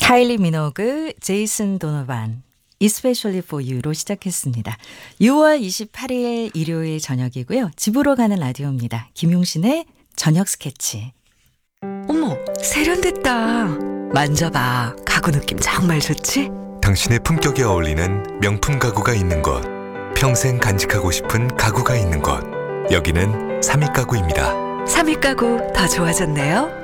카일리 미노그, 제이슨 도노반, Especially for You로 시작했습니다. 6월 28일 일요일 저녁이고요. 집으로 가는 라디오입니다. 김용신의 저녁 스케치. 어머, 세련됐다. 만져봐. 가구 느낌 정말 좋지? 당신의 품격에 어울리는 명품 가구가 있는 곳, 평생 간직하고 싶은 가구가 있는 곳, 여기는 삼익가구입니다. 삼익 가구 더 좋아졌네요.